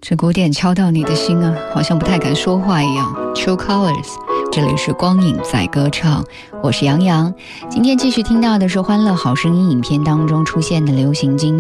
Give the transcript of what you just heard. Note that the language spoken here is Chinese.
这鼓点敲到你的心啊，好像不太敢说话一样。True Colors， 这里是光影在歌唱，我是杨洋。今天继续听到的是《欢乐好声音》影片当中出现的流行金